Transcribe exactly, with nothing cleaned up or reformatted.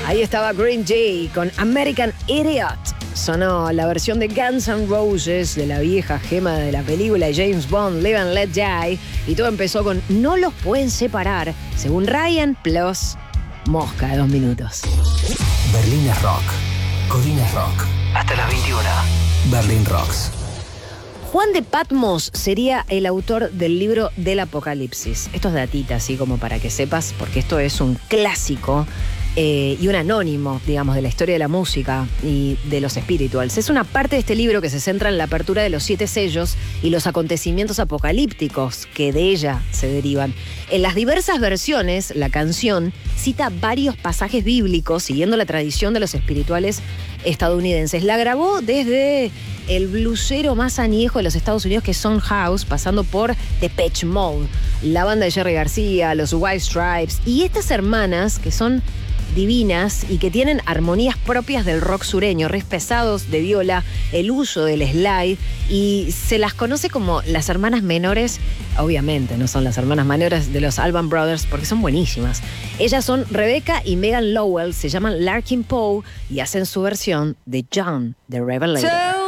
Ahí estaba Green Day con American Idiot. Sonó la versión de Guns N' Roses de la vieja gema de la película James Bond, Live and Let Die. Y todo empezó con No los pueden separar, según Ryan, plus Mosca de dos minutos. Berlín es rock. Codina es rock. Hasta las veintiuna. Berlín Rocks. Juan de Patmos sería el autor del libro del Apocalipsis. Esto es datita, así como para que sepas, porque esto es un clásico eh, y un anónimo, digamos, de la historia de la música y de los spirituals. Es una parte de este libro que se centra en la apertura de los siete sellos y los acontecimientos apocalípticos que de ella se derivan. En las diversas versiones, la canción cita varios pasajes bíblicos siguiendo la tradición de los espirituales estadounidenses. La grabó desde el blusero más añejo de los Estados Unidos, que es Son House, pasando por Depeche Mode, la banda de Jerry García, los White Stripes y estas hermanas que son divinas y que tienen armonías propias del rock sureño, riffs pesados de viola, el uso del slide, y se las conoce como las hermanas menores. Obviamente no son las hermanas menores de los Allman Brothers porque son buenísimas. Ellas son Rebecca y Megan Lowell, se llaman Larkin Poe y hacen su versión de John the Revelator.